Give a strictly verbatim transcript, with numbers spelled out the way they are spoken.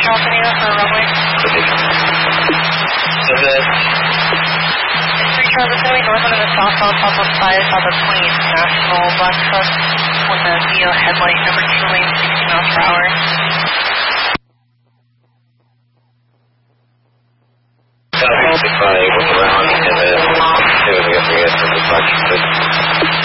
Alphanita for runway. So that... three Charlie, it's going to be northbound in the southbound, southbound side, south of Queens National Black Truck with a Neo headlight, number two lane, sixty miles per hour. Southeast if I look around and then see what we get to get from the black truck.